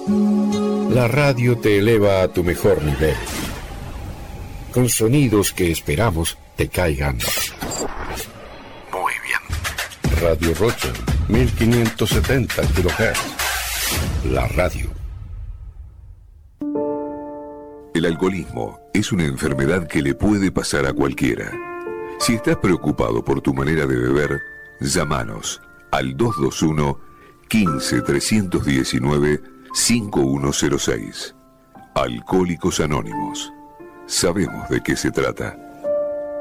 La radio te eleva a tu mejor nivel, con sonidos que esperamos te caigan muy bien. Radio Rocha, 1570 kHz. La radio. El alcoholismo es una enfermedad que le puede pasar a cualquiera. Si estás preocupado por tu manera de beber, llámanos al 221 15 319 5106. Alcohólicos Anónimos. Sabemos de qué se trata.